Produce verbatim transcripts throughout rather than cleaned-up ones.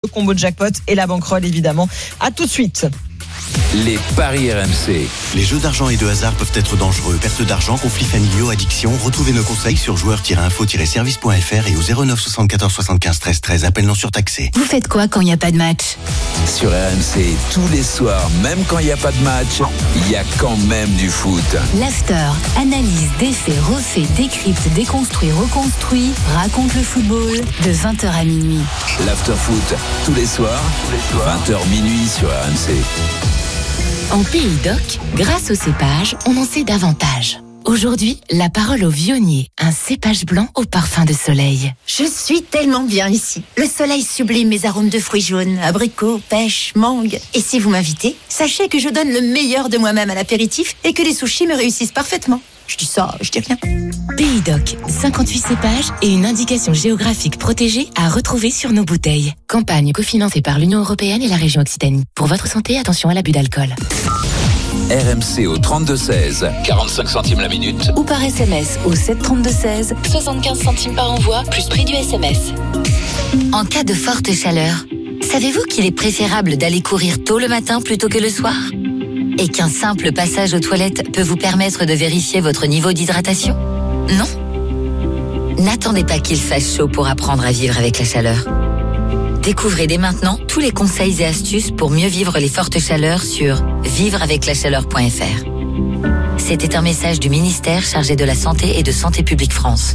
combo de jackpot et la banquerolle évidemment. À tout de suite. Les paris R M C. Les jeux d'argent et de hasard peuvent être dangereux. Perte d'argent, conflits familiaux, addiction. Retrouvez nos conseils sur joueurs tiret info tiret service point f r et au zéro neuf soixante-quatorze soixante-quinze treize treize. Appel non surtaxé. Vous faites quoi quand il n'y a pas de match ? Sur R M C, tous les soirs, même quand il n'y a pas de match, il y a quand même du foot. L'after, analyse, défait, refait, décrypte, déconstruit, reconstruit, raconte le football de vingt heures à minuit. L'after foot, tous les soirs, vingt heures minuit sur R M C. En Pays d'Oc, grâce au cépage, on en sait davantage. Aujourd'hui, la parole au vionnier, un cépage blanc au parfum de soleil. Je suis tellement bien ici. Le soleil sublime mes arômes de fruits jaunes, abricots, pêche, mangue. Et si vous m'invitez, sachez que je donne le meilleur de moi-même à l'apéritif et que les sushis me réussissent parfaitement. Je dis ça, je dis rien. Pays d'Oc, cinquante-huit cépages et une indication géographique protégée à retrouver sur nos bouteilles. Campagne cofinancée par l'Union européenne et la région Occitanie. Pour votre santé, attention à l'abus d'alcool. R M C au trente-deux seize, quarante-cinq centimes la minute. Ou par S M S au sept trente-deux seize, soixante-quinze centimes par envoi, plus prix du S M S. En cas de forte chaleur, savez-vous qu'il est préférable d'aller courir tôt le matin plutôt que le soir ? Et qu'un simple passage aux toilettes peut vous permettre de vérifier votre niveau d'hydratation ? Non ? N'attendez pas qu'il fasse chaud pour apprendre à vivre avec la chaleur. Découvrez dès maintenant tous les conseils et astuces pour mieux vivre les fortes chaleurs sur vivre avec la chaleur point f r. C'était un message du ministère chargé de la Santé et de Santé publique France.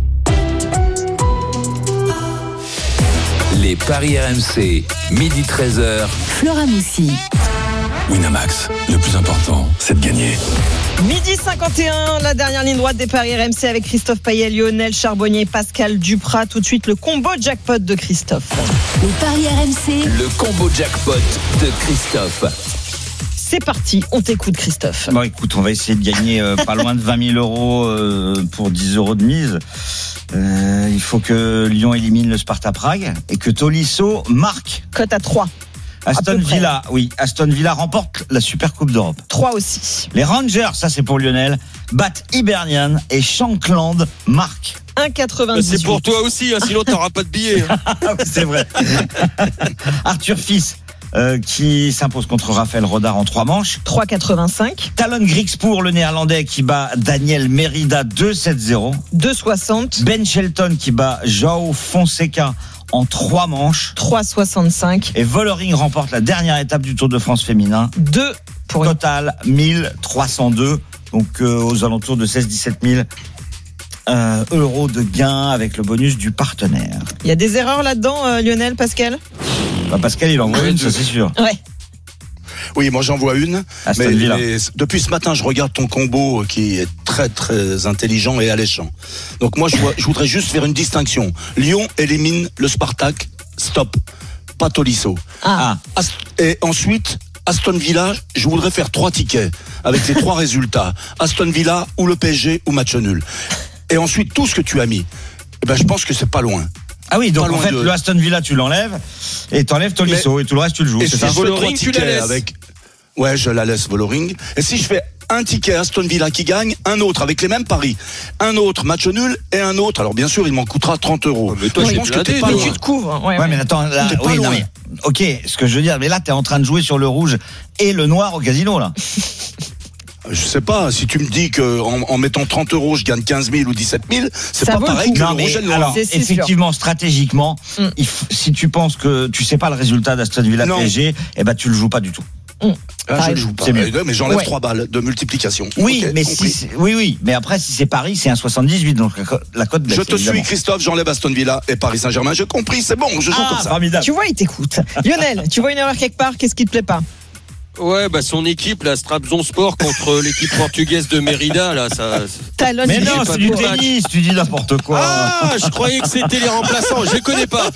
Les paris R M C, midi treize heures. Flora Moussi. Winamax, le plus important, c'est de gagner. Midi cinquante et un, la dernière ligne droite des paris R M C avec Christophe Payet, Lionel Charbonnier, Pascal Duprat. Tout de suite, le combo jackpot de Christophe. Les paris R M C. Le combo jackpot de Christophe. C'est parti, on t'écoute Christophe. Bon écoute, on va essayer de gagner euh, pas loin de vingt mille euros euh, pour dix euros de mise. Euh, il faut que Lyon élimine le Sparta Prague et que Tolisso marque. Cote à trois. Aston Villa, oui, Aston Villa remporte la Super Coupe d'Europe. trois aussi. Les Rangers, ça c'est pour Lionel, battent Hibernian et Shankland marquent. un virgule quatre-vingt-dix-huit. C'est pour toi aussi, hein, sinon t'auras pas de billet. C'est vrai. Arthur Fils euh, qui s'impose contre Raphaël Rodar en trois manches. trois virgule quatre-vingt-cinq. Talon Griekspoor, le néerlandais, qui bat Daniel Merida deux sept zéro. deux virgule soixante. Ben Shelton qui bat João Fonseca en trois manches. trois virgule soixante-cinq. Et Vollering remporte la dernière étape du Tour de France féminin. deux pour une... Total mille trois cent deux. Donc euh, aux alentours de seize à dix-sept mille euh, euros de gains avec le bonus du partenaire. Il y a des erreurs là-dedans, euh, Lionel, Pascal ? Bah Pascal, il en voit une, ça c'est sûr. Ouais. Oui, moi j'en vois une. Aston Mais Villa. les- depuis ce matin, je regarde ton combo qui est très très intelligent et alléchant. Donc moi, je, vois- je voudrais juste faire une distinction. Lyon élimine le Spartak, stop, pas Tolisso. Ah. Ast- Et ensuite, Aston Villa, je voudrais faire trois tickets avec les trois résultats. Aston Villa ou le P S G ou match nul. Et ensuite, tout ce que tu as mis, eh ben, je pense que c'est pas loin. Ah oui, donc Pas en loin fait, de- le Aston Villa, tu l'enlèves et t'enlèves Tolisso et tout le reste, tu le joues. Et C'est si ça je fais trois Vollering, tu la tickets laisses. avec, ouais, je la laisse Vollering. Et si je fais un ticket Aston Villa qui gagne, un autre avec les mêmes paris, un autre match nul et un autre. Alors bien sûr, il m'en coûtera trente euros. Mais toi, je j'ai pense que blindé, t'es pas Mais toi. loin. tu te couvres. Ouais, Ouais, ouais. mais attends, là, T'es pas oui, non, loin. mais, ok, ce que je veux dire, mais là, t'es en train de jouer sur le rouge et le noir au casino, là. Je sais pas, si tu me dis que en, en mettant trente euros, je gagne quinze mille ou dix-sept mille, c'est Ça pas vaut le pareil coup. que Non, le mais rouge et le noir. alors, C'est- c'est effectivement, stratégiquement, Mm. il f- si tu penses que tu sais pas le résultat d'Aston Villa Non. P S G, eh ben, tu le joues pas du tout. Ah, je le joue pas. C'est mieux. Euh, Mais j'enlève Ouais. trois balles de multiplication. Oui, Ok, mais compris. si, c'est- oui, oui, mais après, si c'est Paris, c'est un soixante-dix-huit, donc la co- la cote baisse. Je te évidemment. suis, Christophe, j'enlève Aston Villa et Paris Saint-Germain. J'ai compris, c'est bon, je joue Ah, comme ça. formidable. Tu vois, il t'écoute. Lionel, tu vois une erreur quelque part, qu'est-ce qui te plaît pas ? Ouais, bah son équipe, la Strabzonspor contre l'équipe portugaise de Mérida, là, ça. Talon Mais J'ai non, pas c'est du vu le match. tennis, tu dis n'importe quoi. Ah, je croyais que c'était les remplaçants, je les connais pas.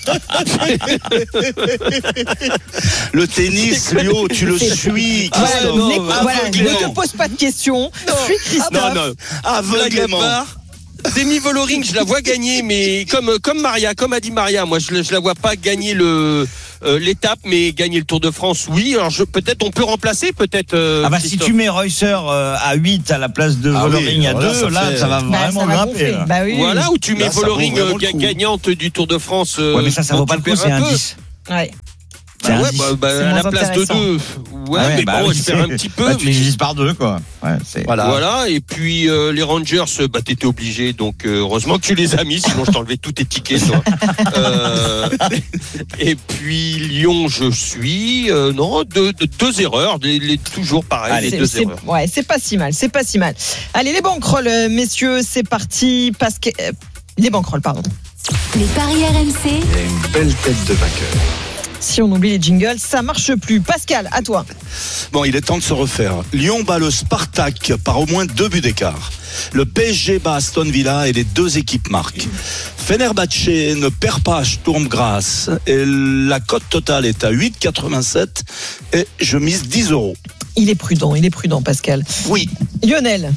Le tennis, Léo, tu le suis, Ah, Christophe. non, N'écoute- bah, voilà, aveuglément. ne te pose pas de questions. Suis Christophe. Non, non, Blague à aveuglément. part, Demi Vollering, je la vois gagner, mais comme comme Maria, comme a dit Maria, moi je, je la vois pas gagner le euh, l'étape, mais gagner le Tour de France, oui. Alors je, peut-être on peut remplacer, peut-être. Euh, Ah bah si Christophe. tu mets Reusser euh, à huit à la place de Ah Vollering oui, à voilà, deux, ça là fait- ça va Bah, vraiment ça va grimper. gonfler. là. Bah oui. Voilà, où tu mets Là, ça vaut Vollering vraiment euh, le ga- coup. gagnante du Tour de France. euh, Ouais, mais ça, ça bon, vaut pas tu le coup, perds c'est un peu. dix. Ouais. Bah ouais, bah, bah, à la place de deux. Ouais, ah ouais, mais bah bon, oui, je perds un petit peu. Bah, tu les divises par deux, quoi. Ouais, c'est... Voilà. voilà. Et puis, euh, les Rangers, bah, t'étais obligé. Donc, euh, heureusement que tu les as mis. Sinon, je t'enlevais tous tes tickets, toi. euh, et puis, Lyon, je suis. Euh, non, deux, deux, deux erreurs. Les, les, toujours pareil, Allez, les deux c'est, erreurs. Ouais, c'est pas si mal. C'est pas si mal. Allez, les banquerolles, messieurs, c'est parti. Parce que. Euh, les banquerolles, pardon. Les paris R M C. Il y a une belle tête de vainqueur. Si on oublie les jingles, ça marche plus. Pascal, à toi. Bon, il est temps de se refaire. Lyon bat le Spartak par au moins deux buts d'écart. Le P S G bat Aston Villa et les deux équipes marquent. Fenerbahçe ne perd pas à Sturm Graz et la cote totale est à huit virgule quatre-vingt-sept et je mise dix euros. Il est prudent, il est prudent, Pascal. Oui. Lionel.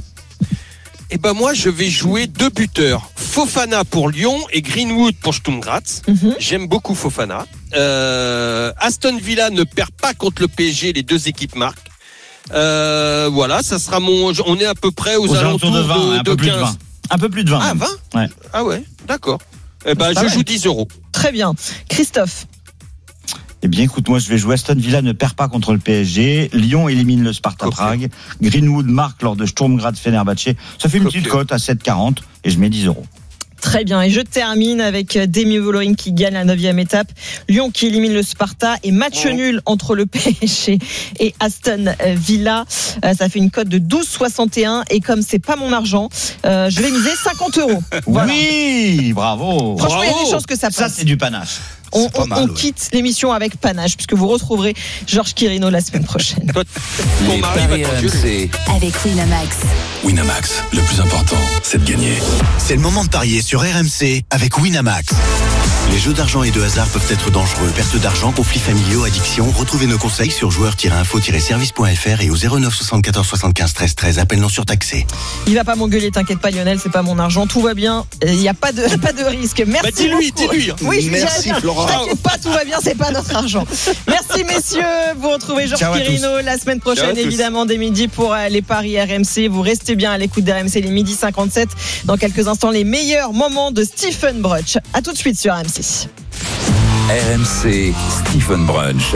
Eh ben moi, je vais jouer deux buteurs. Fofana pour Lyon et Greenwood pour Sturm Graz. Mm-hmm. J'aime beaucoup Fofana. Euh, Aston Villa ne perd pas contre le P S G, les deux équipes marquent. Euh, voilà, ça sera mon. On est à peu près aux, aux alentours de vingt, de, un, de peu plus de vingt. Un peu plus de vingt. Ah, vingt ouais. Ah ouais, d'accord. Eh ben, je mal. joue dix euros. Très bien. Christophe. Eh bien, écoute, moi, je vais jouer Aston Villa ne perd pas contre le P S G. Lyon élimine le Sparta okay. Prague. Greenwood marque lors de Sturm Graz Fenerbahçe. Ça fait une okay. petite cote à sept virgule quarante et je mets dix euros. Très bien. Et je termine avec Demi Vollering qui gagne la neuvième étape. Lyon qui élimine le Sparta et match oh. nul entre le P S G et Aston Villa. Euh, ça fait une cote de douze virgule soixante et un. Et comme c'est pas mon argent, euh, je vais miser cinquante euros. Voilà. Oui, bravo. Franchement, bravo. il y a des chances que ça passe. Ça, c'est du panache. On, on, mal, on ouais. quitte l'émission avec panache puisque vous retrouverez Georges Quirino la semaine prochaine. Les paris R M C avec Winamax. Winamax, le plus important, c'est de gagner. C'est le moment de parier sur R M C avec Winamax. Les jeux d'argent et de hasard peuvent être dangereux. Perte d'argent, conflits familiaux, addiction. Retrouvez nos conseils sur joueurs tiret info tiret service point f r et au zéro neuf soixante-quatorze soixante-quinze treize treize. Appel non surtaxé. Il va pas m'engueuler, t'inquiète pas Lionel, c'est pas mon argent, tout va bien. Il n'y a pas de, pas de risque. Merci bah, dis-lui, beaucoup. dis-lui. Oui, merci Florent. T'inquiète pas, tout va bien, c'est pas notre argent. Merci messieurs, vous retrouvez Georges Quirino la semaine prochaine évidemment dès midi pour euh, les paris R M C. Vous restez bien à l'écoute d'R M C, les midi cinquante-sept. Dans quelques instants, les meilleurs moments de Stephen Brunch. À tout de suite sur R M C. R M C, Stephen Brunch.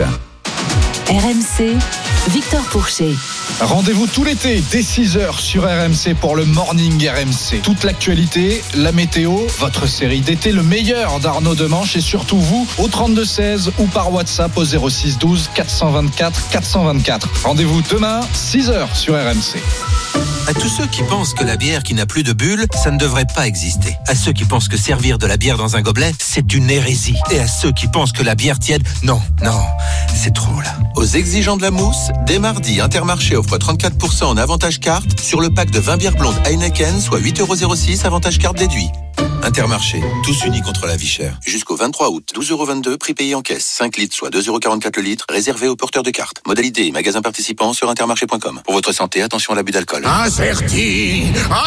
R M C, Victor Pourchet. Rendez-vous tout l'été dès six heures sur R M C pour le Morning R M C. Toute l'actualité, la météo, votre série d'été, le meilleur d'Arnaud Demanche et surtout vous au trente-deux seize ou par WhatsApp au zéro six douze quatre cent vingt-quatre quatre cent vingt-quatre. Rendez-vous demain six heures sur R M C. À tous ceux qui pensent que la bière qui n'a plus de bulles, ça ne devrait pas exister. À ceux qui pensent que servir de la bière dans un gobelet, c'est une hérésie. Et à ceux qui pensent que la bière tiède, non, non, c'est trop là. Aux exigeants de la mousse, dès mardi, Intermarché offre trente-quatre pour cent en avantage carte sur le pack de vingt bières blondes Heineken, soit huit euros zéro six, avantage carte déduit. Intermarché, tous unis contre la vie chère. Jusqu'au vingt-trois août, douze euros vingt-deux, prix payé en caisse. cinq litres, soit deux euros quarante-quatre le litre, réservé aux porteurs de cartes. Modalité et magasins participants sur intermarché point com. Pour votre santé, attention à l'abus d'alcool. Incerti,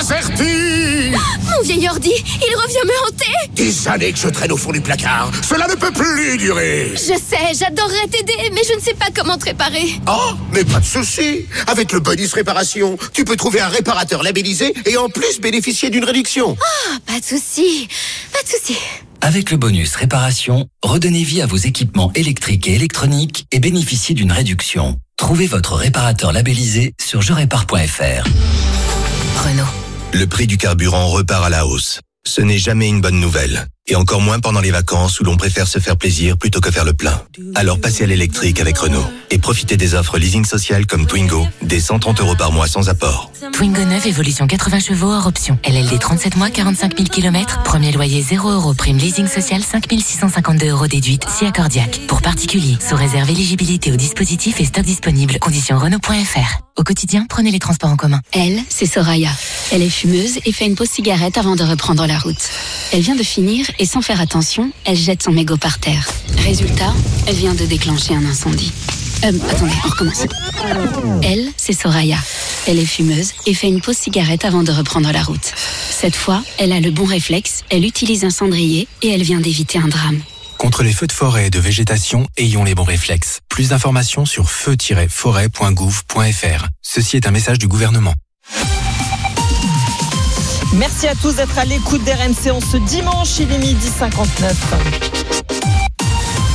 incerti. Mon vieil ordi, il revient me hanter. Des années que je traîne au fond du placard. Cela ne peut plus durer. Je sais, j'adorerais t'aider, mais je ne sais pas comment te réparer. Oh, mais pas de souci. Avec le bonus réparation, tu peux trouver un réparateur labellisé et en plus bénéficier d'une réduction. Ah, oh, pas de souci. Pas de souci. Avec le bonus réparation, redonnez vie à vos équipements électriques et électroniques et bénéficiez d'une réduction. Trouvez votre réparateur labellisé sur je répare point f r. Renault. Le prix du carburant repart à la hausse. Ce n'est jamais une bonne nouvelle. Et encore moins pendant les vacances où l'on préfère se faire plaisir plutôt que faire le plein. Alors passez à l'électrique avec Renault et profitez des offres leasing social comme Twingo, des cent trente euros par mois sans apport. Twingo neuf, évolution quatre-vingts chevaux hors option. L L D trente-sept mois, quarante-cinq mille kilomètres. Premier loyer zéro euros. Prime leasing social cinq mille six cent cinquante-deux euros déduite si accordiaque. Pour particuliers, sous réserve éligibilité au dispositif et stock disponible. Conditions Renault point f r. Au quotidien, prenez les transports en commun. Elle, c'est Soraya. Elle est fumeuse et fait une pause cigarette avant de reprendre la route. Elle vient de finir et sans faire attention, elle jette son mégot par terre. Résultat, elle vient de déclencher un incendie. Euh, attendez, on recommence. Elle, c'est Soraya. Elle est fumeuse et fait une pause cigarette avant de reprendre la route. Cette fois, elle a le bon réflexe, elle utilise un cendrier et elle vient d'éviter un drame. Contre les feux de forêt et de végétation, ayons les bons réflexes. Plus d'informations sur feu tiret forêt point gouv point f r. Ceci est un message du gouvernement. Merci à tous d'être à l'écoute d'R M C en ce dimanche, il est midi cinquante-neuf.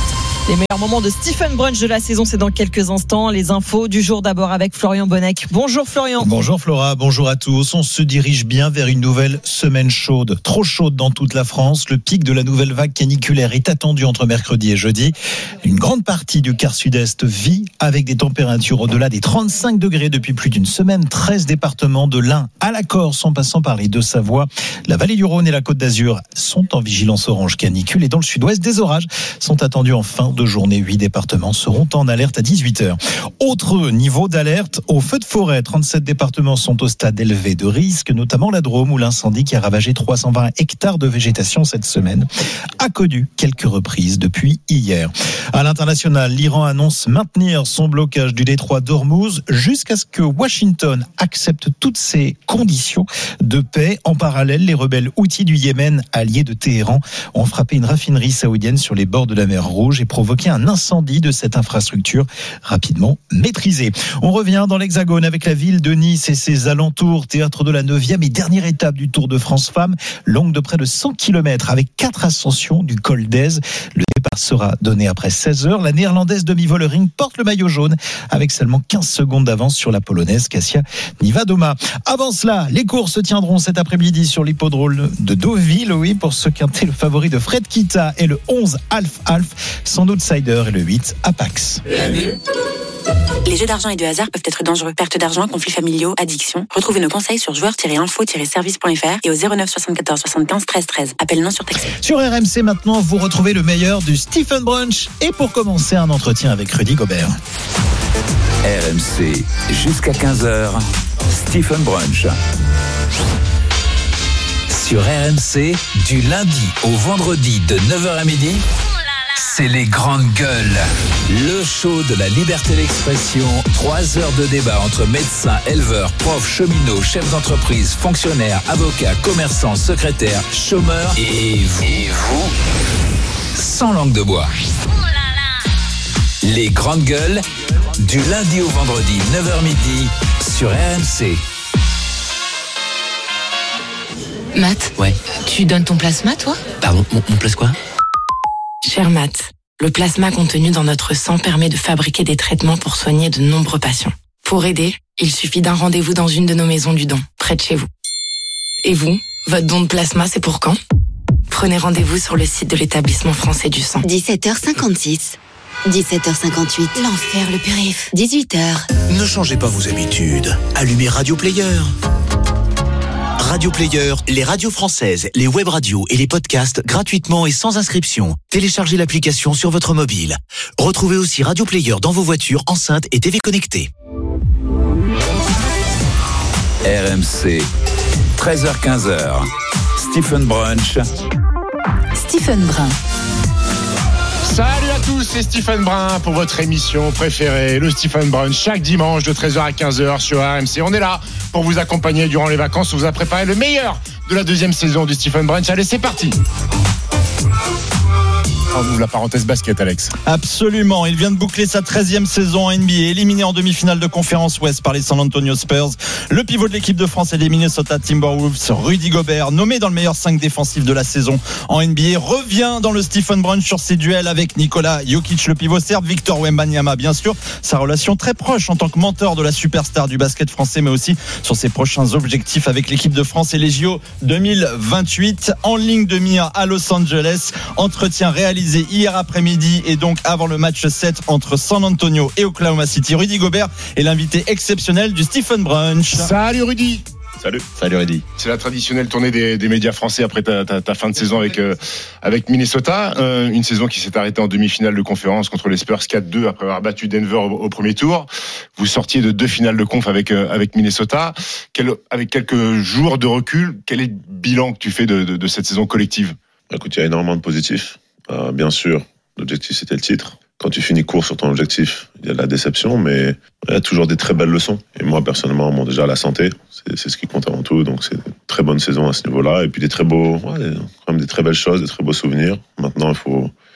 Les meilleurs moments de Stephen Brunch de la saison, c'est dans quelques instants. Les infos du jour d'abord avec Florian Bonnec. Bonjour Florian. Bonjour Flora, bonjour à tous. On se dirige bien vers une nouvelle semaine chaude. Trop chaude dans toute la France. Le pic de la nouvelle vague caniculaire est attendu entre mercredi et jeudi. Une grande partie du quart sud-est vit avec des températures au-delà des trente-cinq degrés depuis plus d'une semaine. treize départements de l'Ain à la Corse, en passant par les Deux-Savoie. La vallée du Rhône et la Côte d'Azur sont en vigilance orange canicule. Et dans le sud-ouest, des orages sont attendus en fin de journée. Huit départements seront en alerte à dix-huit heures. Autre niveau d'alerte, au feu de forêt. trente-sept départements sont au stade élevé de risque, notamment la Drôme où l'incendie qui a ravagé trois cent vingt hectares de végétation cette semaine a connu quelques reprises depuis hier. À l'international, l'Iran annonce maintenir son blocage du détroit d'Ormuz jusqu'à ce que Washington accepte toutes ces conditions de paix. En parallèle, les rebelles houthis du Yémen, alliés de Téhéran, ont frappé une raffinerie saoudienne sur les bords de la mer Rouge et provoqué un incendie de cette infrastructure rapidement maîtrisée. On revient dans l'Hexagone avec la ville de Nice et ses alentours, théâtre de la neuvième et dernière étape du Tour de France Femmes, longue de près de cent kilomètres avec quatre ascensions du col d'Èze. Le départ sera donné après seize heures. La néerlandaise Demi Vollering porte le maillot jaune avec seulement quinze secondes d'avance sur la polonaise Kasia Niewodoma. Avant cela, les courses se tiendront cet après-midi sur l'hippodrome de Deauville, oui, pour ce quintet, le favori de Fred Kita et le onze Alf Alf, son outsider et le huit Apax. Les jeux d'argent et de hasard peuvent être dangereux. Perte d'argent, conflits familiaux, addiction. Retrouvez nos conseils sur joueurs tiret info tiret service point f r et au zéro neuf soixante-quatorze soixante-quinze treize treize. Appel non surtaxé. Sur R M C maintenant, vous retrouvez le meilleur du Stephen Brunch. Et pour commencer, un entretien avec Rudy Gobert. R M C, jusqu'à quinze heures, Stephen Brunch. Sur R M C, du lundi au vendredi de neuf heures à midi, c'est les grandes gueules. Le show de la liberté d'expression. Trois heures de débat entre médecins, éleveurs, profs, cheminots, chefs d'entreprise, fonctionnaires, avocats, commerçants, secrétaires, chômeurs et vous. Et vous sans langue de bois. Les grandes gueules, du lundi au vendredi, neuf heures midi, sur R M C. Matt, ouais. Tu donnes ton plasma, toi ? Pardon, mon, mon place quoi ? Cher Matt, le plasma contenu dans notre sang permet de fabriquer des traitements pour soigner de nombreux patients. Pour aider, il suffit d'un rendez-vous dans une de nos maisons du don, près de chez vous. Et vous, votre don de plasma, c'est pour quand ? Prenez rendez-vous sur le site de l'établissement français du sang. dix-sept heures cinquante-six. dix-sept heures cinquante-huit. L'enfer, le périph'. dix-huit heures. Ne changez pas vos habitudes. Allumez Radio Player. Radio Player, les radios françaises, les web radios et les podcasts gratuitement et sans inscription. Téléchargez l'application sur votre mobile. Retrouvez aussi Radio Player dans vos voitures, enceintes et T V connectées. R M C, treize heures quinze, Stephen Brunch. Stephen Brun. Salut à tous, c'est Stephen Brun pour votre émission préférée, le Stephen Brun, chaque dimanche de treize heures à quinze heures sur R M C. On est là pour vous accompagner durant les vacances. On vous a préparé le meilleur de la deuxième saison du Stephen Brun. Allez, c'est parti. On ouvre la parenthèse basket, Alex. Absolument, il vient de boucler sa treizième saison en N B A, éliminé en demi-finale de conférence Ouest par les San Antonio Spurs. Le pivot de l'équipe de France et des Minnesota Timberwolves, Rudy Gobert, nommé dans le meilleur cinq défensif de la saison en N B A, revient dans le Stephen Brunch sur ses duels avec Nikola Jokic, le pivot serbe, Victor Wembanyama, bien sûr, sa relation très proche en tant que mentor de la superstar du basket français, mais aussi sur ses prochains objectifs avec l'équipe de France et les J O deux mille vingt-huit. En ligne de mire à Los Angeles, entretien réalisé hier après-midi et donc avant le match sept entre San Antonio et Oklahoma City. Rudy Gobert est l'invité exceptionnel du Stephen Brunch. Salut Rudy. Salut. Salut Rudy. C'est la traditionnelle tournée des, des médias français après ta, ta, ta fin de saison avec, euh, avec Minnesota. Euh, une saison qui s'est arrêtée en demi-finale de conférence contre les Spurs quatre deux après avoir battu Denver au, au premier tour. Vous sortiez de deux finales de conf avec, euh, avec Minnesota. Quel, avec quelques jours de recul, quel est le bilan que tu fais de, de, de cette saison collective ? Écoute, il y a énormément de positifs. Euh, bien sûr, l'objectif c'était le titre. Quand tu finis court sur ton objectif, il y a de la déception, mais il y a toujours des très belles leçons. Et moi, personnellement, bon, déjà la santé, c'est, c'est ce qui compte avant tout. Donc c'est une très bonne saison à ce niveau-là. Et puis des très beaux, ouais, quand même des très belles choses, des très beaux souvenirs. Maintenant, il faut,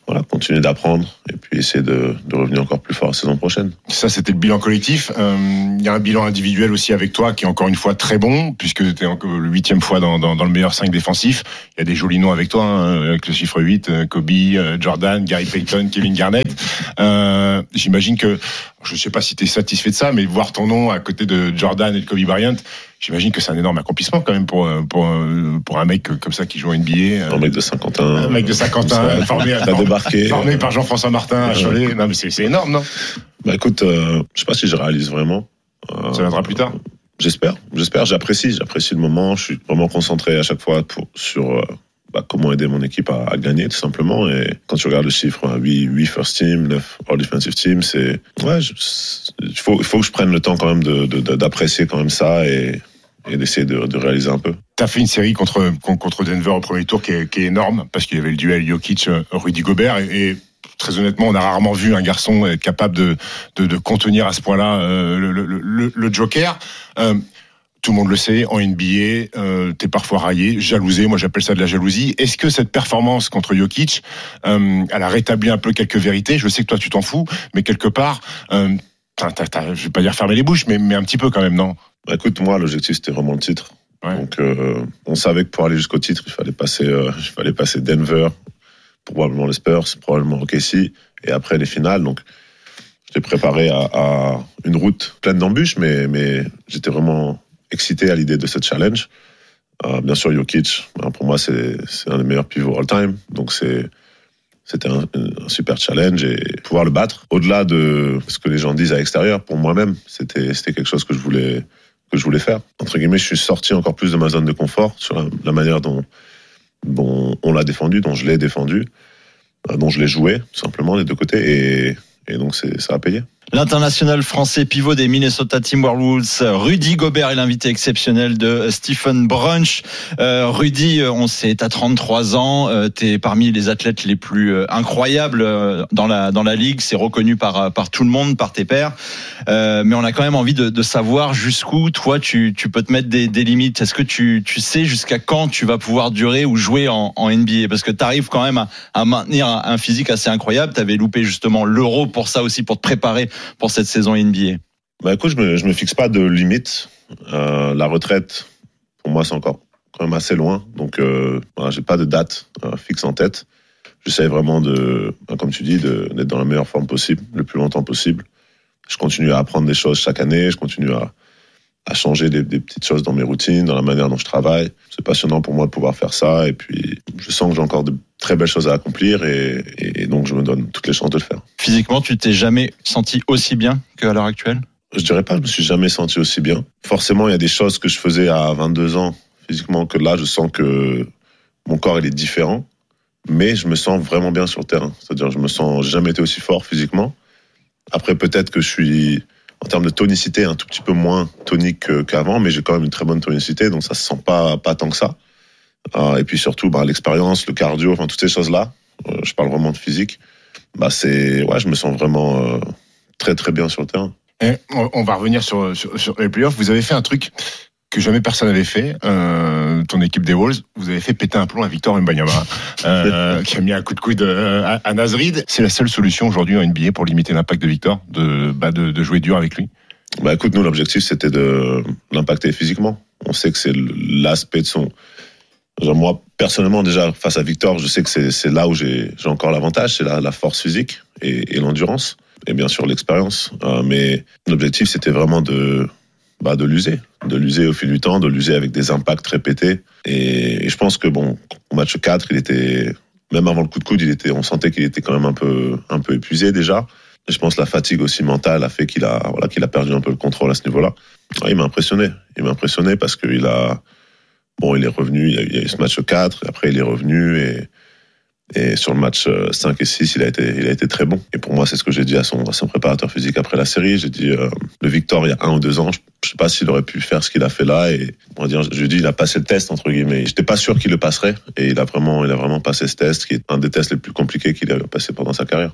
voilà, continuer d'apprendre et puis essayer de, de revenir encore plus fort la saison prochaine. Ça, c'était le bilan collectif. Il euh, y a un bilan individuel aussi avec toi qui est encore une fois très bon, puisque tu étais le huitième fois dans, dans, dans le meilleur cinq défensif. Il y a des jolis noms avec toi, hein, avec le chiffre huit, Kobe, Jordan, Gary Payton, Kevin Garnett. Euh, j'imagine que, je ne sais pas si tu es satisfait de ça, mais voir ton nom à côté de Jordan et de Kobe Bryant, j'imagine que c'est un énorme accomplissement quand même pour, pour, pour un mec comme ça qui joue en N B A. Un mec de Saint-Quentin. Un mec de Saint-Quentin, formé, à, débarqué. formé par Jean-François Martin à Cholet. Non, mais c'est, c'est énorme, non? Bah écoute, euh, je sais pas si je réalise vraiment. Euh, ça viendra plus tard. J'espère, j'espère, j'apprécie, j'apprécie le moment. Je suis vraiment concentré à chaque fois pour, sur euh, bah, comment aider mon équipe à, à gagner, tout simplement. Et quand tu regardes le chiffre, hein, huit, huit first team, neuf all defensive team, c'est ouais, il faut, il faut que je prenne le temps quand même de, de, de, d'apprécier quand même ça et et d'essayer de, de réaliser un peu. T'as fait une série contre contre Denver au premier tour qui est, qui est énorme parce qu'il y avait le duel Jokic-Rudy Gobert et, et très honnêtement, on a rarement vu un garçon être capable de de, de contenir à ce point-là euh, le, le, le, le Joker. Euh, tout le monde le sait, en N B A, euh, t'es parfois raillé, jalousé, moi j'appelle ça de la jalousie. Est-ce que cette performance contre Jokic, euh, elle a rétabli un peu quelques vérités? Je sais que toi tu t'en fous, mais quelque part, euh, t'as, t'as, t'as, je vais pas dire fermer les bouches, mais, mais un petit peu quand même, non? Bah écoute, moi l'objectif c'était vraiment le titre. Ouais. Donc euh, on savait que pour aller jusqu'au titre, il fallait passer, euh, il fallait passer Denver, probablement les Spurs, probablement O K C, et après les finales. Donc j'étais préparé à, à une route pleine d'embûches, mais mais j'étais vraiment excité à l'idée de ce challenge. Euh, bien sûr, Jokic, ben, pour moi c'est c'est un des meilleurs pivots all time, donc c'est c'était un, un super challenge et pouvoir le battre. Au-delà de ce que les gens disent à l'extérieur, pour moi-même, c'était c'était quelque chose que je voulais que je voulais faire. Entre guillemets, je suis sorti encore plus de ma zone de confort sur la, la manière dont, dont on l'a défendu, dont je l'ai défendu, dont je l'ai joué, tout simplement, des deux côtés. Et, et donc, c'est, ça a payé. L'international français pivot des Minnesota Timberwolves, Rudy Gobert, est l'invité exceptionnel de Stephen Brunch. Euh, Rudy, on sait, t'as trente-trois ans, euh, t'es parmi les athlètes les plus euh, incroyables euh, dans la dans la ligue. C'est reconnu par par tout le monde, par tes pairs. Euh, mais on a quand même envie de, de savoir jusqu'où toi tu tu peux te mettre des, des limites. Est-ce que tu tu sais jusqu'à quand tu vas pouvoir durer ou jouer en, en N B A? Parce que t'arrives quand même à, à maintenir un physique assez incroyable. T'avais loupé justement l'Euro pour ça aussi, pour te préparer pour cette saison N B A. Bah écoute, je me je me fixe pas de limite. Euh, la retraite, pour moi, c'est encore quand même assez loin. Donc, euh, voilà, j'ai pas de date euh, fixe en tête. J'essaie vraiment de, comme tu dis, de, d'être dans la meilleure forme possible, le plus longtemps possible. Je continue à apprendre des choses chaque année. Je continue à, à changer des, des petites choses dans mes routines, dans la manière dont je travaille. C'est passionnant pour moi de pouvoir faire ça. Et puis, je sens que j'ai encore de très belles choses à accomplir et, et donc je me donne toutes les chances de le faire. Physiquement, tu t'es jamais senti aussi bien qu'à l'heure actuelle? Je dirais pas que je me suis jamais senti aussi bien. Forcément, il y a des choses que je faisais à vingt-deux ans physiquement que là, je sens que mon corps il est différent, mais je me sens vraiment bien sur le terrain. C'est-à-dire, je me sens j'ai jamais été aussi fort physiquement. Après, peut-être que je suis en termes de tonicité un tout petit peu moins tonique qu'avant, mais j'ai quand même une très bonne tonicité, donc ça se sent pas pas tant que ça. Euh, et puis surtout, bah, l'expérience, le cardio, enfin toutes ces choses-là. Euh, je parle vraiment de physique. Bah c'est, ouais, je me sens vraiment euh, très très bien sur le terrain. Et on, on va revenir sur, sur sur les playoffs. Vous avez fait un truc que jamais personne n'avait fait. Euh, ton équipe des Wolves, vous avez fait péter un plomb à Victor Wembanyama, euh, qui a mis un coup de coude à, à Naz Reid. C'est la seule solution aujourd'hui en N B A pour limiter l'impact de Victor, de bah de, de jouer dur avec lui. Bah écoute, nous l'objectif c'était de l'impacter physiquement. On sait que c'est l'aspect de son. Genre moi, personnellement, déjà, face à Victor, je sais que c'est, c'est là où j'ai, j'ai encore l'avantage, c'est la, la force physique et, et l'endurance, et bien sûr l'expérience. Euh, mais l'objectif, c'était vraiment de, bah, de l'user, de l'user au fil du temps, de l'user avec des impacts répétés. Et, et je pense que, bon, au match quatre, il était, même avant le coup de coude, il était, on sentait qu'il était quand même un peu, un peu épuisé déjà. Et je pense que la fatigue aussi mentale a fait qu'il a, voilà, qu'il a perdu un peu le contrôle à ce niveau-là. Ouais, il m'a impressionné. Il m'a impressionné parce qu'il a, bon, il est revenu, il y a eu, il y a eu ce match quatre, et après il est revenu, et, et sur le match cinq et six, il a été, il a été très bon. Et pour moi, c'est ce que j'ai dit à son, à son préparateur physique après la série. J'ai dit, euh, le Victor, il y a un ou deux ans, je ne sais pas s'il aurait pu faire ce qu'il a fait là, et on va dire, je lui ai dit, il a passé le test, entre guillemets. J'étais pas sûr qu'il le passerait, et il a vraiment, il a vraiment passé ce test, qui est un des tests les plus compliqués qu'il a passé pendant sa carrière.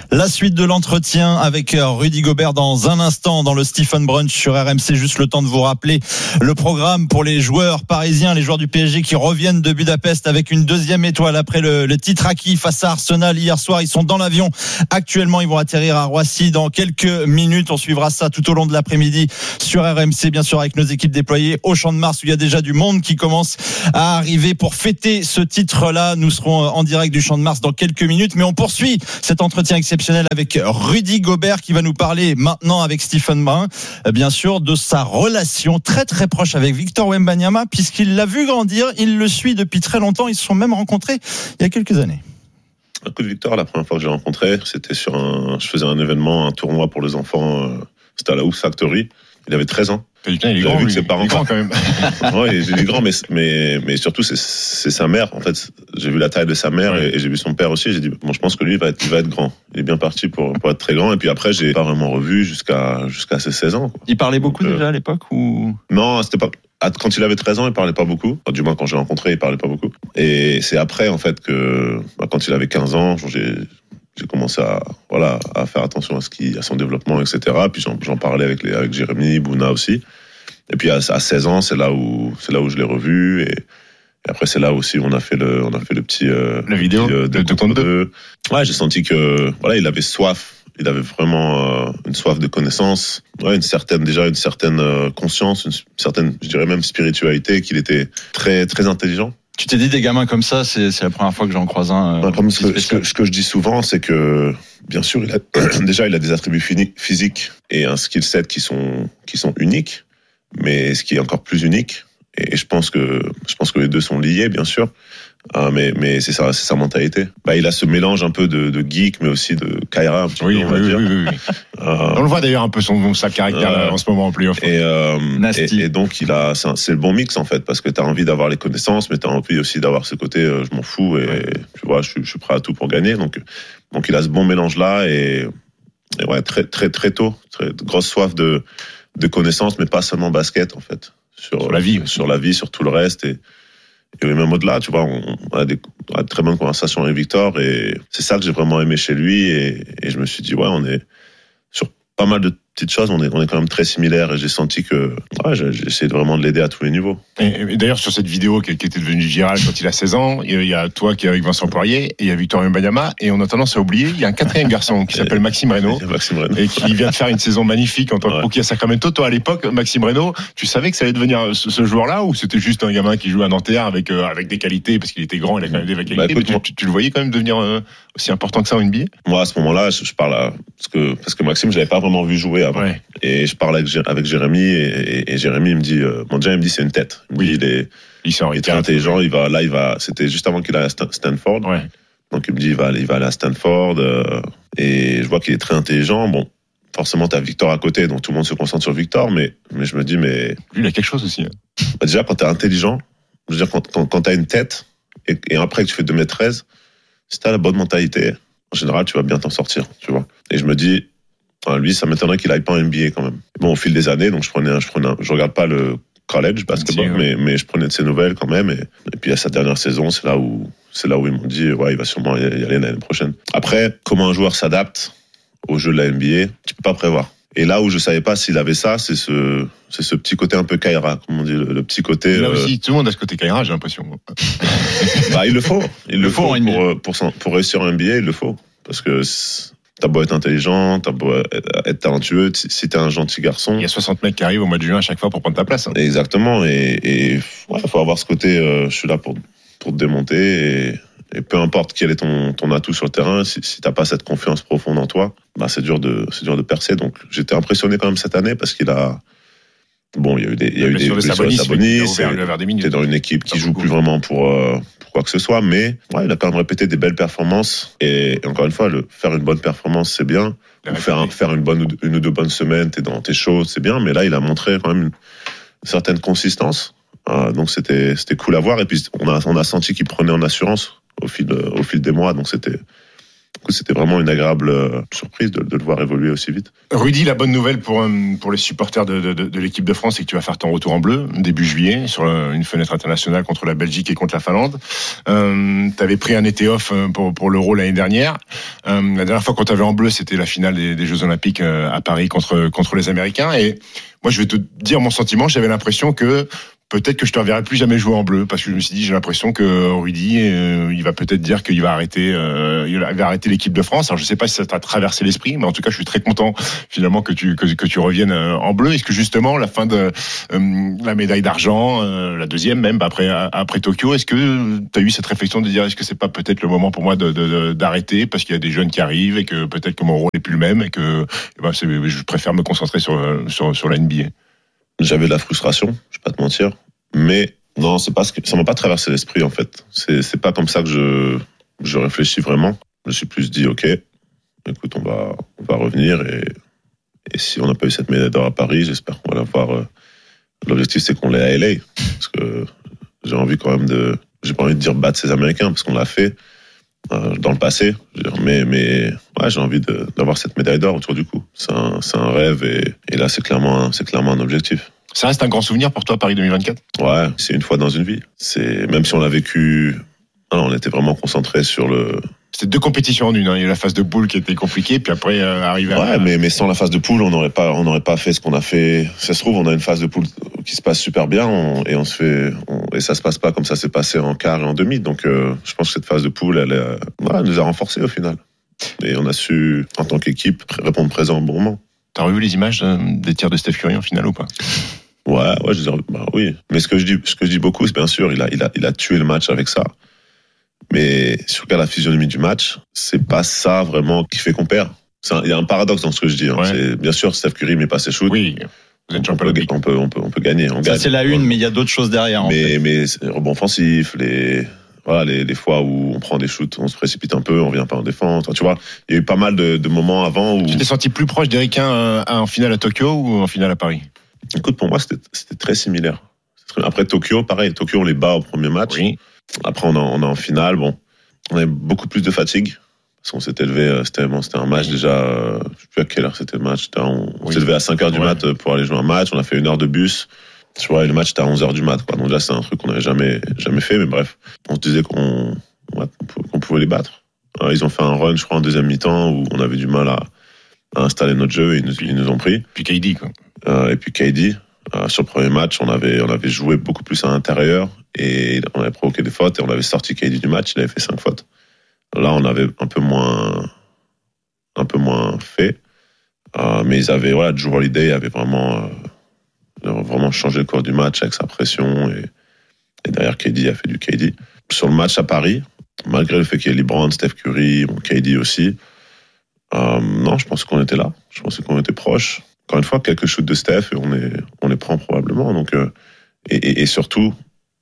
La suite de l'entretien avec Rudy Gobert dans un instant dans le Stephen Brunch sur R M C. Juste le temps de vous rappeler le programme pour les joueurs parisiens, les joueurs du P S G qui reviennent de Budapest avec une deuxième étoile après le, le titre acquis face à Arsenal hier soir. Ils sont dans l'avion actuellement, ils vont atterrir à Roissy dans quelques minutes. On suivra ça tout au long de l'après-midi sur R M C, bien sûr avec nos équipes déployées au Champ de Mars où il y a déjà du monde qui commence à arriver pour fêter ce titre-là. Nous serons en direct du Champ de Mars dans quelques minutes, mais on poursuit cet entretien exceptionnel avec Rudy Gobert qui va nous parler maintenant avec Stephen Brun, bien sûr, de sa relation très très proche avec Victor Wembanyama, puisqu'il l'a vu grandir, il le suit depuis très longtemps, ils se sont même rencontrés il y a quelques années. Un coup de Victor, la première fois que j'ai rencontré, c'était sur un, je faisais un événement, un tournoi pour les enfants, euh, c'était à la House Factory. Il avait treize ans. Putain, il est grand, vu lui. que ses parents... Il est grand quand même. Ouais, il est grand, mais, mais, mais surtout, c'est, c'est sa mère. En fait, j'ai vu la taille de sa mère et, et j'ai vu son père aussi. J'ai dit, bon, je pense que lui, il va être, il va être grand. Il est bien parti pour, pour être très grand. Et puis après, j'ai pas vraiment revu jusqu'à, jusqu'à ses seize ans. Quoi. Il parlait beaucoup Donc, déjà euh... à l'époque ou... Non, c'était pas. Quand il avait treize ans, il parlait pas beaucoup. Enfin, du moins, quand j'ai rencontré, il parlait pas beaucoup. Et c'est après, en fait, que, bah, quand il avait quinze ans, j'ai, j'ai commencé à, voilà, à faire attention à ce qui, à son développement, et cetera. Puis j'en, j'en parlais avec les, avec Jérémy, Bouna aussi. Et puis à, à seize ans, c'est là où, c'est là où je l'ai revu. Et, et après, c'est là aussi où on a fait le, on a fait le petit, euh, la vidéo petit, euh, de deux contre deux. Ouais, j'ai senti que, voilà, il avait soif. Il avait vraiment euh, une soif de connaissance, ouais, une certaine déjà une certaine euh, conscience, une certaine, je dirais même spiritualité, qu'il était très très intelligent. Tu t'es dit des gamins comme ça, c'est, c'est la première fois que j'en croise un. Euh, comme ce que, ce, que, ce que je dis souvent, c'est que bien sûr, il a, déjà il a des attributs physiques et un skill set qui sont qui sont uniques, mais ce qui est encore plus unique, et je pense que je pense que les deux sont liés, bien sûr. Ah, mais mais c'est sa c'est sa mentalité. Bah il a ce mélange un peu de, de geek mais aussi de Kaira un petit oui, peu, on oui, va oui, dire. oui, oui, oui. Euh, on le voit d'ailleurs un peu son sa caractère euh, en ce moment en playoff. Et, euh, et et donc il a c'est, un, c'est le bon mix en fait parce que t'as envie d'avoir les connaissances mais t'as envie aussi d'avoir ce côté euh, je m'en fous et ouais. tu vois je, je suis prêt à tout pour gagner donc donc il a ce bon mélange là et, et ouais très très très tôt très grosse soif de de connaissances mais pas seulement basket en fait sur, sur la vie sur la vie sur tout le reste et Et même au-delà, tu vois, on, on, a des, on a de très bonnes conversations avec Victor et c'est ça que j'ai vraiment aimé chez lui et, et je me suis dit, ouais, on est sur pas mal de petites choses, on est, on est quand même très similaires et j'ai senti que ouais, j'ai, j'ai essayé vraiment de l'aider à tous les niveaux. Et, et d'ailleurs, sur cette vidéo qui, qui était devenue virale quand il a seize ans, il y a toi qui est avec Vincent Poirier et il y a Victor Wembanyama et on a tendance à oublier, il y a un quatrième garçon qui s'appelle Maxime Reynaud, Maxime Reynaud et qui vient de faire une saison magnifique en tant que ouais. rookie à Sacramento. Toi, à l'époque, Maxime Reynaud, tu savais que ça allait devenir ce, ce joueur-là ou c'était juste un gamin qui jouait à Nanterre avec, euh, avec des qualités parce qu'il était grand, il a quand même des qualités, bah, écoute, mais tu, tu, tu le voyais quand même devenir euh, aussi important que ça en N B A? Moi, à ce moment-là, je, je parle à, parce que, parce que Maxime, je l'avais pas vraiment vu jouer avant. Ouais. Et je parlais avec, avec Jérémy et, et, et Jérémy il me dit, euh, bon, déjà, il me dit c'est une tête. Il, oui. il est, il, il est très intelligent. Il va, là, il va, c'était juste avant qu'il aille à Stanford. Ouais. Donc il me dit, il va, il va aller à Stanford. Euh, et je vois qu'il est très intelligent. Bon, forcément, t'as Victor à côté, donc tout le monde se concentre sur Victor. Mais, mais je me dis, mais lui, il a quelque chose aussi. Hein. Bah, déjà, quand t'es intelligent, je veux dire, quand, quand, quand t'as une tête et, et après que tu fais deux mètres treize, si t'as la bonne mentalité, en général, tu vas bien t'en sortir, tu vois. Et je me dis, ah, lui, ça m'étonnerait qu'il aille pas en N B A quand même. Bon, au fil des années, donc je prenais, je prenais, je regarde pas le college basketball, si, ouais. mais mais je prenais de ses nouvelles quand même. Et, et puis à sa dernière saison, c'est là où c'est là où ils m'ont dit, ouais, il va sûrement y aller l'année prochaine. Après, comment un joueur s'adapte au jeu de la N B A, tu peux pas prévoir. Et là où je savais pas s'il avait ça, c'est ce, c'est ce petit côté un peu Kaira, comme on dit, le, le petit côté. Là aussi, euh... tout le monde a ce côté Kaira, j'ai l'impression. Bah, il le faut. Il le, le faut, faut pour, pour, pour, pour réussir en N B A, il le faut. Parce que t'as beau être intelligent, t'as beau être talentueux, si t'es un gentil garçon. Il y a soixante mecs qui arrivent au mois de juin à chaque fois pour prendre ta place. Hein. Exactement. Et, et ouais, faut avoir ce côté, euh, je suis là pour, pour te démonter et, et peu importe quel est ton, ton atout sur le terrain, si, si t'as pas cette confiance profonde en toi, bah c'est dur de, c'est dur de percer. Donc j'étais impressionné quand même cette année parce qu'il a, bon, il y a eu des, il y a eu des blessures de Sabonis, t'es dans une équipe qui joue plus vraiment pour, euh, pour quoi que ce soit, mais ouais, il a quand même répété des belles performances. Et encore une fois, le, faire une bonne performance, c'est bien. Ou faire, un, faire une bonne, une ou deux bonnes semaines, t'es dans tes shows, c'est bien. Mais là, il a montré quand même une certaine consistance. Euh, donc c'était, c'était cool à voir. Et puis on a, on a senti qu'il prenait en assurance au fil, au fil des mois. Donc c'était, Du coup, c'était vraiment une agréable euh, surprise de, de le voir évoluer aussi vite. Rudy, la bonne nouvelle pour, pour les supporters de, de, de l'équipe de France, c'est que tu vas faire ton retour en bleu début juillet sur une fenêtre internationale contre la Belgique et contre la Finlande. Euh, tu avais pris un été off pour, pour l'Euro l'année dernière. Euh, la dernière fois qu'on t'avait en bleu, c'était la finale des, des Jeux Olympiques à Paris contre, contre les Américains. Et moi, je vais te dire mon sentiment, j'avais l'impression que peut-être que je ne te reverrai plus jamais jouer en bleu, parce que je me suis dit, j'ai l'impression que Rudy, euh, il va peut-être dire qu'il va arrêter, euh, il va arrêter l'équipe de France. Alors je ne sais pas si ça t'a traversé l'esprit, mais en tout cas, je suis très content finalement que tu que, que tu reviennes en bleu. Est-ce que justement la fin de euh, la médaille d'argent, euh, la deuxième même après après Tokyo, est-ce que tu as eu cette réflexion de dire, est-ce que c'est pas peut-être le moment pour moi de, de, de d'arrêter parce qu'il y a des jeunes qui arrivent et que peut-être que mon rôle n'est plus le même et que eh ben, c'est, je préfère me concentrer sur sur sur la N B A. J'avais de la frustration, je vais pas te mentir, mais non, c'est pas ce que ça m'a pas traversé l'esprit en fait. C'est c'est pas comme ça que je je réfléchis vraiment. Je me suis plus dit ok, écoute, on va on va revenir et et si on n'a pas eu cette médaille d'or à Paris, j'espère qu'on va l'avoir. L'objectif c'est qu'on l'ait à L A parce que j'ai envie quand même de j'ai pas envie de dire battre ces Américains parce qu'on l'a fait euh, dans le passé, je veux dire, mais mais ouais, j'ai envie de, d'avoir cette médaille d'or autour du cou. C'est un c'est un rêve et et là c'est clairement un, c'est clairement un objectif. Ça reste un grand souvenir pour toi, Paris deux mille vingt-quatre ? Ouais, c'est une fois dans une vie. C'est même si on l'a vécu, non, on était vraiment concentré sur le. C'était deux compétitions en une. Hein. Il y a eu la phase de poule qui était compliquée, puis après euh, arriver. Ouais, à... mais mais sans la phase de poule, on n'aurait pas on n'aurait pas fait ce qu'on a fait. Ça se trouve, on a une phase de poule qui se passe super bien on, et on se fait on, et ça se passe pas comme ça s'est passé en quart et en demi. Donc, euh, je pense que cette phase de poule, elle, euh, ouais, elle nous a renforcés au final. Et on a su, en tant qu'équipe, répondre présent au bon moment. T'as revu les images euh, des tirs de Steph Curry en finale ou pas ? Ouais, ouais, je dirais, bah oui. Mais ce que je dis, ce que je dis beaucoup, c'est bien sûr, il a, il a, il a tué le match avec ça. Mais si tu regardes la physionomie du match, c'est pas ça vraiment qui fait qu'on perd. C'est un, il y a un paradoxe dans ce que je dis. Hein. Ouais. C'est, bien sûr, Steph Curry met pas ses shoots. Oui. Vous êtes on, peut, on peut, on peut, on peut gagner. On ça gagne. C'est la une, mais il y a d'autres choses derrière. Mais, en fait. mais c'est rebond offensif, les, voilà, les, les fois où on prend des shoots, on se précipite un peu, on vient pas en défense. Tu vois, il y a eu pas mal de, de moments avant où. Tu t'es senti plus proche d'Ericain euh, en finale à Tokyo ou en finale à Paris ? Écoute, pour moi, c'était, c'était très similaire. Après Tokyo, pareil. Tokyo, on les bat au premier match. Oui. Après, on est en, on est en finale. Bon, on avait beaucoup plus de fatigue. Parce qu'on s'était levé, c'était, bon, c'était un match oui. déjà, euh, je sais plus à quelle heure c'était le match. C'était, on, on oui. s'est levé à cinq heures du ouais. mat pour aller jouer un match. On a fait une heure de bus. Tu vois, et le match était à onze heures du mat, quoi. Donc là, c'est un truc qu'on n'avait jamais, jamais fait. Mais bref, on se disait qu'on, qu'on pouvait les battre. Alors, ils ont fait un run, je crois, en deuxième mi-temps où on avait du mal à, à installer notre jeu et ils nous, ils nous ont pris. Puis K D, quoi. Euh, et puis K D. Euh, sur le premier match, on avait, on avait joué beaucoup plus à l'intérieur et on avait provoqué des fautes et on avait sorti K D du match, il avait fait cinq fautes. Là, on avait un peu moins, un peu moins fait, euh, mais ils avaient, voilà, Drew Holiday avait vraiment, euh, vraiment changé le cours du match avec sa pression et, et derrière K D a fait du K D. Sur le match à Paris, malgré le fait qu'il y ait LeBron, Steph Curry, bon, K D aussi, euh, non, je pense qu'on était là, je pensais qu'on était proches. Encore une fois, quelques shoots de Steph et on, est, on les prend probablement. Donc, euh, et, et, et surtout,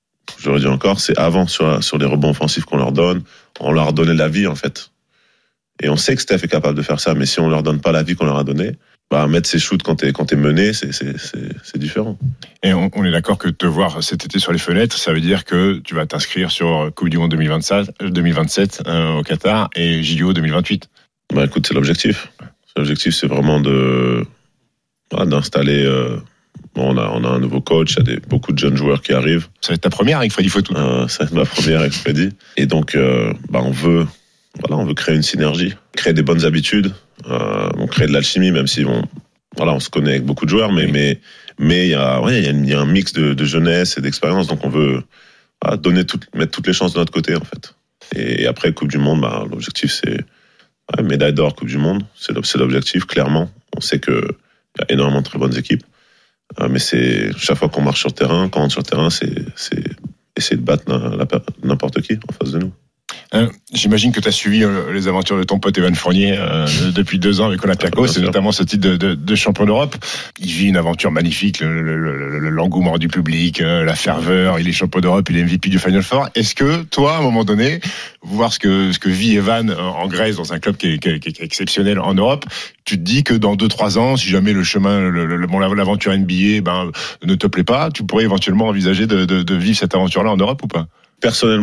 je le dis encore, c'est avant sur, sur les rebonds offensifs qu'on leur donne. On leur a donné la vie, en fait. Et on sait que Steph est capable de faire ça, mais si on leur donne pas la vie qu'on leur a donnée, bah, mettre ses shoots quand t'es, quand t'es mené, c'est, c'est, c'est, c'est différent. Et on, on est d'accord que te voir cet été sur les fenêtres, ça veut dire que tu vas t'inscrire sur Coupe du Monde deux mille vingt-sept, deux mille vingt-sept euh, au Qatar et J O deux mille vingt-huit. Bah, écoute, c'est l'objectif. L'objectif, c'est vraiment de... Ah, d'installer. Euh, bon, on a on a un nouveau coach, il y a des, beaucoup de jeunes joueurs qui arrivent. Ça va être ta première avec Freddy Fotou. Euh, ça va être ma première avec Freddy. Et donc, euh, bah, on veut, voilà, on veut créer une synergie, créer des bonnes habitudes, euh, on crée de l'alchimie, même si on, voilà, on se connaît avec beaucoup de joueurs, mais oui. mais mais il y a, ouais, il y a, il y a un mix de, de jeunesse et d'expérience, donc on veut voilà, donner tout, mettre toutes les chances de notre côté en fait. Et, et après Coupe du Monde, bah, l'objectif c'est ouais, médaille d'or Coupe du Monde, c'est, c'est l'objectif clairement. On sait que il y a énormément de très bonnes équipes, euh, mais c'est chaque fois qu'on marche sur le terrain, quand on est sur le terrain, c'est, c'est essayer de battre n'importe qui en face de nous. Euh, j'imagine que tu as suivi euh, les aventures de ton pote Evan Fournier euh, depuis deux ans avec Olympiakos, ah, c'est notamment ce titre de, de, de champion d'Europe. Il vit une aventure magnifique, le, le, le, l'engouement du public, euh, la ferveur, il est champion d'Europe, il est M V P du Final Four. Est-ce que toi, à un moment donné, voir ce que, ce que vit Evan en Grèce, dans un club qui est, qui est, qui est exceptionnel en Europe, tu te dis que dans deux trois ans, si jamais le chemin, le, le, bon, l'aventure N B A ben, ne te plaît pas, tu pourrais éventuellement envisager de, de, de vivre cette aventure-là en Europe ou pas ? Personnellement,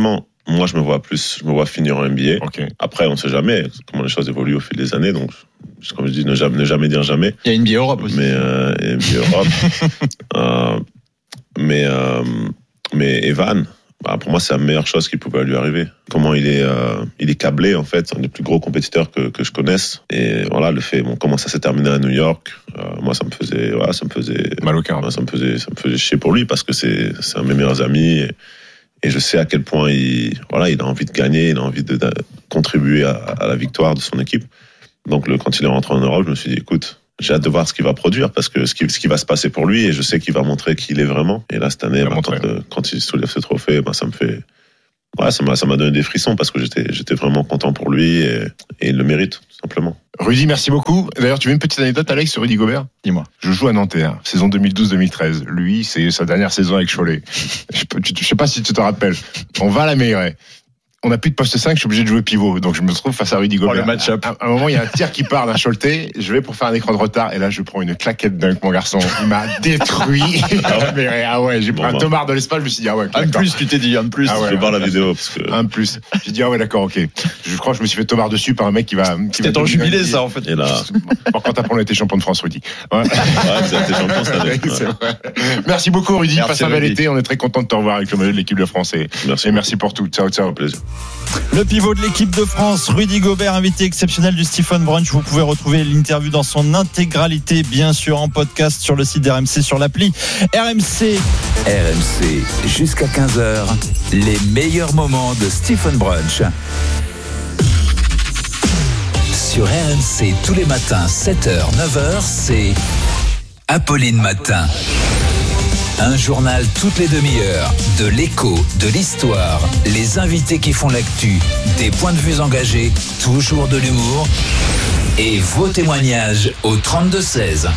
moi, je me vois plus, je me vois finir en N B A. Okay. Après, on ne sait jamais comment les choses évoluent au fil des années. Donc, comme je dis, ne jamais, ne jamais dire jamais. Il y a N B A Europe aussi. Mais euh, N B A Europe. euh, mais euh, mais Evan. Bah, pour moi, c'est la meilleure chose qui pouvait lui arriver. Comment il est, euh, il est câblé, en fait. C'est un des plus gros compétiteurs que, que je connaisse. Et voilà, le fait, bon, comment ça s'est terminé à New York, euh, moi, ça me faisait, voilà, ça me faisait, mal au cœur. Ça me faisait, ça me faisait chier pour lui parce que c'est, c'est un de mes meilleurs amis. Et, et je sais à quel point il, voilà, il a envie de gagner, il a envie de, de contribuer à, à la victoire de son équipe. Donc, le, quand il est rentré en Europe, je me suis dit, écoute, j'ai hâte de voir ce qu'il va produire parce que ce qui, ce qui va se passer pour lui et je sais qu'il va montrer qui il est vraiment. Et là, cette année, bah, quand, euh, quand il soulève ce trophée, bah, ça me fait, ouais, ça m'a, ça m'a donné des frissons parce que j'étais, j'étais vraiment content pour lui et, et il le mérite, tout simplement. Rudy, merci beaucoup. D'ailleurs, tu veux une petite anecdote, Alex, sur Rudy Gobert? Dis-moi. Je joue à Nanterre, saison deux mille douze deux mille treize. Lui, c'est sa dernière saison avec Cholet. Je, peux, je sais pas si tu te rappelles. On va à la Meilleraie. On n'a plus de poste cinq, je suis obligé de jouer pivot. Donc je me trouve face à Rudy Gobert. Oh, le match-up. À un moment, il y a un tir qui part d'un Choletais. Je vais pour faire un écran de retard. Et là, je prends une claquette d'un mon garçon. Il m'a détruit. Ah ouais, j'ai pris bon, un bah. tomard de l'espace. Je me suis dit, ah ouais. Un de plus, tu t'es dit, un de plus. Ah ouais, je vais voir la vidéo. Parce que... Un de plus. J'ai dit, ah ouais, d'accord, ok. Je crois que je me suis fait tomard dessus par un mec qui va. Qui C'était ton jubilé, ça, en fait. Et là. Par contre, après, on a été champion de France, Rudy. Ouais, ouais vous avez été champion cette année. Ouais. Merci beaucoup, Rudy. Passe un bel été. On est très content de te revoir avec le maillot de l'équipe de France. Et merci, et merci pour tout. Ciao, ciao. Plaisir. Le pivot de l'équipe de France, Rudy Gobert, invité exceptionnel du Stephen Brunch. Vous pouvez retrouver l'interview dans son intégralité, bien sûr, en podcast sur le site d'R M C, sur l'appli R M C. R M C, jusqu'à quinze heures, les meilleurs moments de Stephen Brunch. Sur R M C, tous les matins, sept heures, neuf heures, c'est Apolline Matin. Un journal toutes les demi-heures, de l'écho, de l'histoire, les invités qui font l'actu, des points de vue engagés, toujours de l'humour et vos témoignages au trente-deux seize.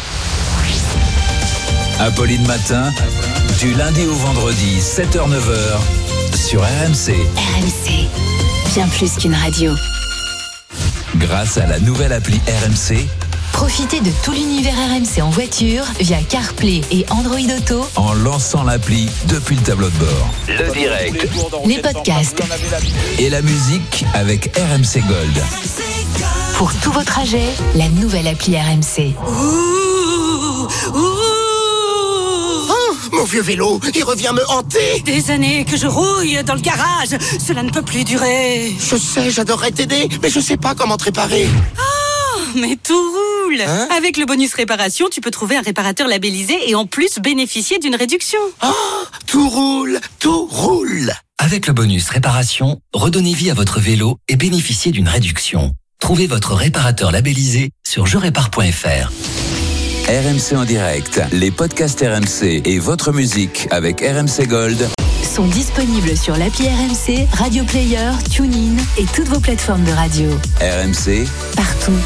Apolline Matin, du lundi au vendredi, sept heures neuf heures, sur R M C. R M C, bien plus qu'une radio. Grâce à la nouvelle appli R M C, profitez de tout l'univers R M C en voiture via CarPlay et Android Auto en lançant l'appli depuis le tableau de bord. Le direct, les podcasts et la musique avec R M C Gold. Pour tous vos trajets, la nouvelle appli R M C. Ouh, ouh. Oh, mon vieux vélo, il revient me hanter. Des années que je rouille dans le garage, cela ne peut plus durer. Je sais, j'adorerais t'aider, mais je sais pas comment te réparer. Oh, mais tout roule. Hein? Avec le bonus réparation, tu peux trouver un réparateur labellisé et en plus bénéficier d'une réduction. Oh, tout roule, tout roule. Avec le bonus réparation, redonnez vie à votre vélo et bénéficiez d'une réduction. Trouvez votre réparateur labellisé sur je répare point f r. R M C en direct, les podcasts R M C et votre musique avec R M C Gold sont disponibles sur l'appli R M C, Radio Player, TuneIn et toutes vos plateformes de radio. R M C, partout.